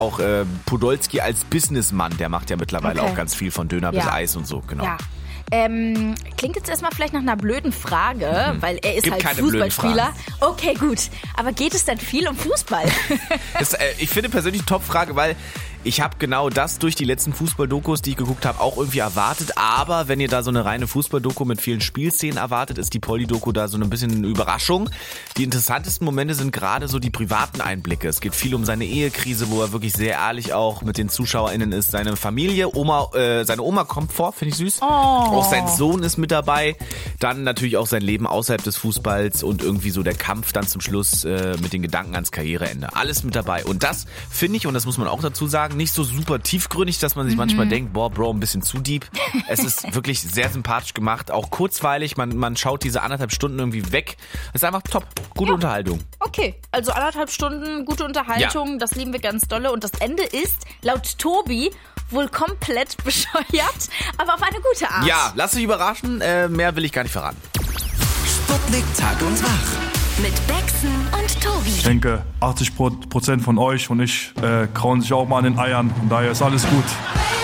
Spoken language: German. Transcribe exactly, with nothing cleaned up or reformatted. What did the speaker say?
Auch äh, Podolski als Businessmann, der macht ja mittlerweile Okay. auch ganz viel von Döner Ja. bis Eis und so, genau. Ja. Ähm, klingt jetzt erstmal vielleicht nach einer blöden Frage, weil er ist Gibt halt keine blöden Fußballspieler. Okay, gut. Aber geht es denn viel um Fußball? Das, äh, ich finde persönlich eine Top-Frage, weil ich habe genau das durch die letzten Fußball-Dokus, die ich geguckt habe, auch irgendwie erwartet. Aber wenn ihr da so eine reine Fußball-Doku mit vielen Spielszenen erwartet, ist die Polly-Doku da so ein bisschen eine Überraschung. Die interessantesten Momente sind gerade so die privaten Einblicke. Es geht viel um seine Ehekrise, wo er wirklich sehr ehrlich auch mit den ZuschauerInnen ist. Seine Familie, Oma, äh, seine Oma kommt vor, finde ich süß. Oh. Auch sein Sohn ist mit dabei. Dann natürlich auch sein Leben außerhalb des Fußballs und irgendwie so der Kampf dann zum Schluss äh, mit den Gedanken ans Karriereende. Alles mit dabei. Und das finde ich, und das muss man auch dazu sagen, nicht so super tiefgründig, dass man sich mhm. manchmal denkt, boah, Bro, ein bisschen zu deep. Es ist wirklich sehr sympathisch gemacht, auch kurzweilig. Man, man schaut diese anderthalb Stunden irgendwie weg. Es ist einfach top. Gute Ja. Unterhaltung. Okay, also anderthalb Stunden, gute Unterhaltung, Ja. das lieben wir ganz dolle. Und das Ende ist, laut Tobi, wohl komplett bescheuert, aber auf eine gute Art. Ja, lasst euch überraschen. Äh, mehr will ich gar nicht verraten. Sputnik Tag und Wach. Mit Bexen und Tobi. Ich denke, achtzig Prozent von euch und ich äh, kauen sich auch mal an den Eiern. Von daher ist alles gut.